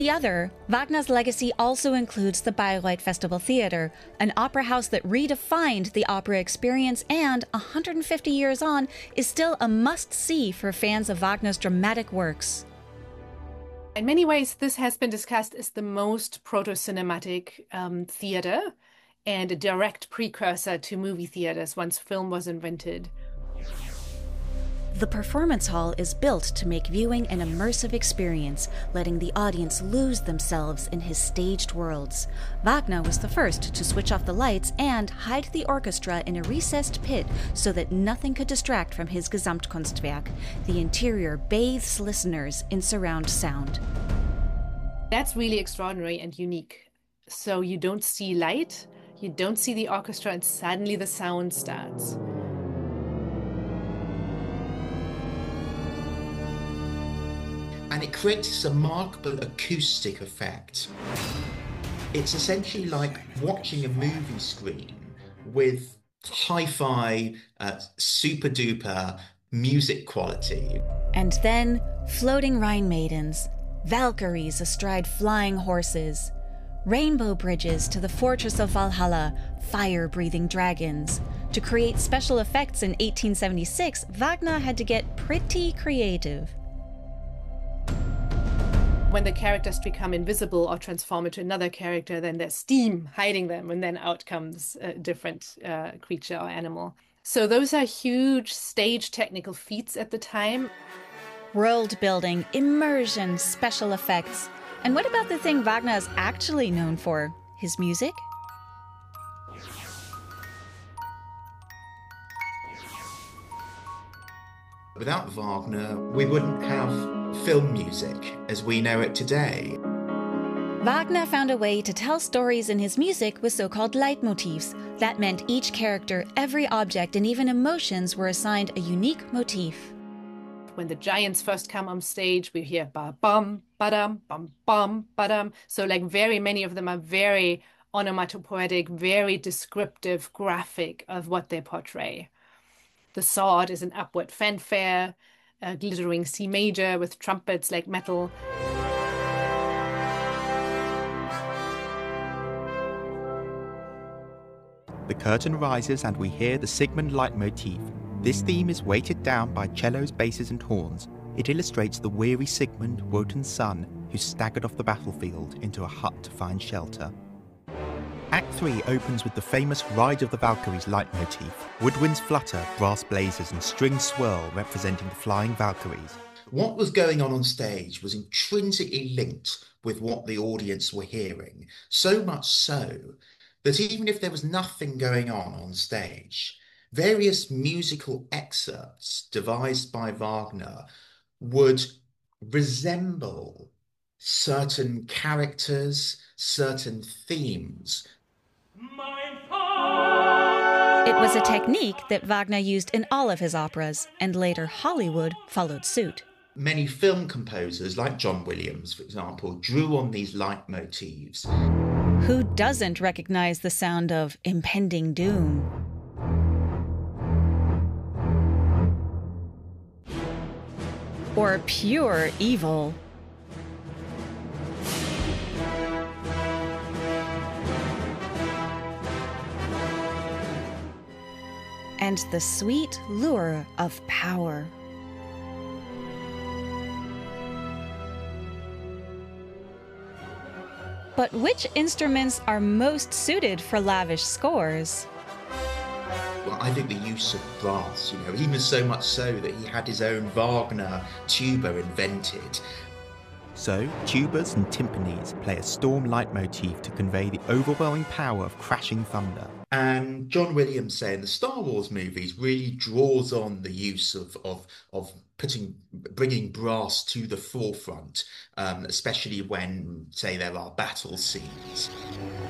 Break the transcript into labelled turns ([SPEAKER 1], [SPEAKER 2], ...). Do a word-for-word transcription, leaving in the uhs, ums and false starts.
[SPEAKER 1] The other, Wagner's legacy also includes the Bayreuth Festival Theatre, an opera house that redefined the opera experience and, one hundred fifty years on, is still a must-see for fans of Wagner's dramatic works.
[SPEAKER 2] In many ways, this has been discussed as the most proto-cinematic um, theater and a direct precursor to movie theaters once film was invented.
[SPEAKER 1] The performance hall is built to make viewing an immersive experience, letting the audience lose themselves in his staged worlds. Wagner was the first to switch off the lights and hide the orchestra in a recessed pit so that nothing could distract from his Gesamtkunstwerk. The interior bathes listeners in surround sound.
[SPEAKER 2] That's really extraordinary and unique. So you don't see light, you don't see the orchestra, and suddenly the sound starts.
[SPEAKER 3] And it creates this remarkable acoustic effect. It's essentially like watching a movie screen with hi-fi, uh, super-duper music quality.
[SPEAKER 1] And then, floating Rhine maidens, Valkyries astride flying horses, rainbow bridges to the fortress of Valhalla, fire-breathing dragons. To create special effects in eighteen seventy-six, Wagner had to get pretty creative.
[SPEAKER 2] When the characters become invisible or transform into another character, then there's steam hiding them, and then out comes a different uh, creature or animal. So those are huge stage technical feats at the time.
[SPEAKER 1] World building, immersion, special effects. And what about the thing Wagner is actually known for? His music?
[SPEAKER 3] Without Wagner, we wouldn't have film music as we know it today.
[SPEAKER 1] Wagner found a way to tell stories in his music with so-called leitmotifs. That meant each character, every object, and even emotions were assigned a unique motif.
[SPEAKER 2] When the giants first come on stage, we hear ba-bum, ba-dum, bum-bum, ba-dum. So like very many of them are very onomatopoetic, very descriptive, graphic of what they portray. The sword is an upward fanfare, a glittering C major with trumpets like metal.
[SPEAKER 4] The curtain rises and we hear the Siegmund leitmotif. This theme is weighted down by cellos, basses and horns. It illustrates the weary Siegmund, Wotan's son, who staggered off the battlefield into a hut to find shelter. Act three opens with the famous Ride of the Valkyries leitmotif. Woodwinds flutter, brass blazes and strings swirl representing the flying Valkyries.
[SPEAKER 3] What was going on on stage was intrinsically linked with what the audience were hearing, so much so that even if there was nothing going on on stage, various musical excerpts devised by Wagner would resemble certain characters, certain themes.
[SPEAKER 1] It was a technique that Wagner used in all of his operas, and later Hollywood followed suit.
[SPEAKER 3] Many film composers, like John Williams, for example, drew on these leitmotifs.
[SPEAKER 1] Who doesn't recognize the sound of impending doom? Or pure evil? And the sweet lure of power. But which instruments are most suited for lavish scores?
[SPEAKER 3] Well, I think the use of brass, you know, even so much so that he had his own Wagner tuba invented.
[SPEAKER 4] So, tubas and timpanis play a storm leitmotif to convey the overwhelming power of crashing thunder.
[SPEAKER 3] And John Williams, say, in the Star Wars movies, really draws on the use of of of putting bringing brass to the forefront, um, especially when, say, there are battle scenes.